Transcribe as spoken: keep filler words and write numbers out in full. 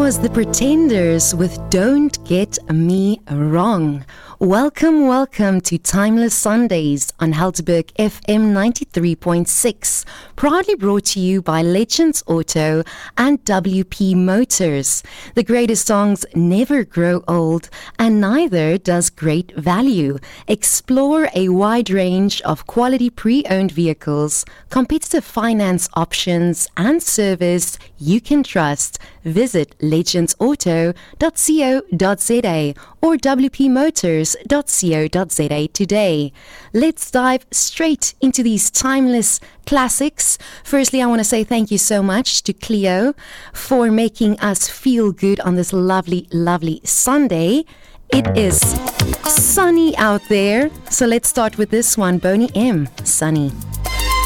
was The Pretenders with Don't Get Me Wrong. Welcome, welcome to Timeless Sundays on Helderberg F M ninety-three point six, proudly brought to you by Legends Auto and W P Motors. The greatest songs never grow old, and neither does great value. Explore a wide range of quality pre-owned vehicles, competitive finance options, and service you can trust. Visit legends auto dot co dot za or w p motors dot co dot za today. Let's dive straight into these timeless classics. Firstly, I want to say thank you so much to Cleo for making us feel good on this lovely, lovely Sunday. It is sunny out there, so let's start with this one, Boney M, Sunny.